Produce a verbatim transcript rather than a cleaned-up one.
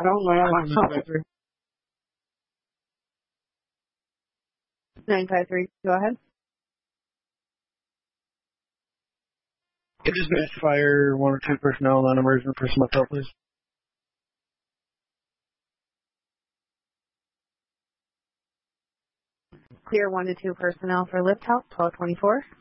I don't know. nine five three, go ahead. It is misfire one or two personnel non-emergent for some help, please. Clear one to two personnel for lift help, twelve twenty-four.